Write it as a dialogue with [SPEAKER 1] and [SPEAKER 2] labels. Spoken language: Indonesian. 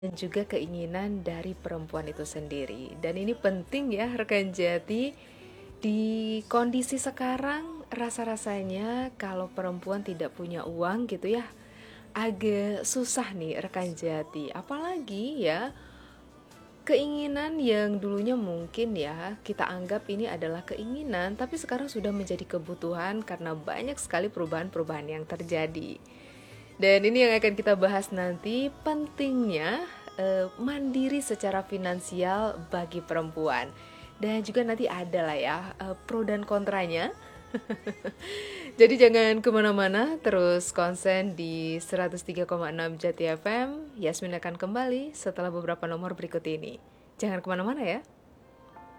[SPEAKER 1] dan juga keinginan dari perempuan itu sendiri. Dan ini penting ya rekan Jati, di kondisi sekarang rasa-rasanya kalau perempuan tidak punya uang gitu ya, agak susah nih rekan Jati. Apalagi ya keinginan yang dulunya mungkin ya kita anggap ini adalah keinginan, tapi sekarang sudah menjadi kebutuhan karena banyak sekali perubahan-perubahan yang terjadi. Dan ini yang akan kita bahas nanti, pentingnya mandiri secara finansial bagi perempuan. Dan juga nanti ada lah ya pro dan kontranya. Jadi jangan kemana-mana, terus konsen di 103,6 Jati FM. Yasmin akan kembali setelah beberapa nomor berikut ini. Jangan kemana-mana ya.